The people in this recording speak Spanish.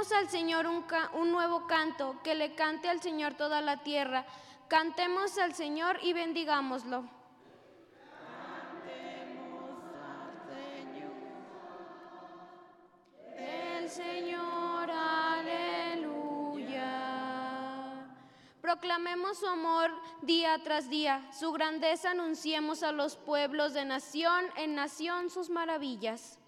Cantemos al Señor un nuevo canto, que le cante al Señor toda la tierra. Cantemos al Señor y bendigámoslo. Cantemos al Señor. El Señor, aleluya. Proclamemos su amor día tras día, su grandeza anunciemos a los pueblos de nación en nación sus maravillas.